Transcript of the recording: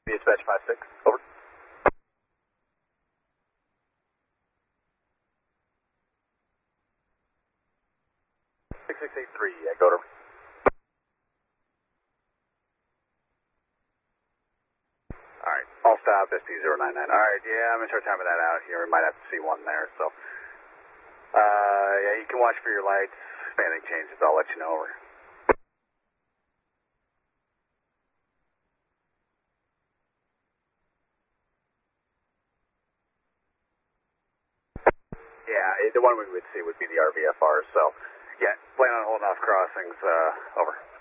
Dispatch 5-6, over. Six 683, go to. Alright, all stop, SP099. Alright, yeah, I'm gonna start timing that out here. We might have to see one there, so. Yeah, you can watch for your lights. If anything changes, I'll let you know, over. Yeah, the one we would see would be the RVFR, so. Yeah, plan on holding off crossings, over.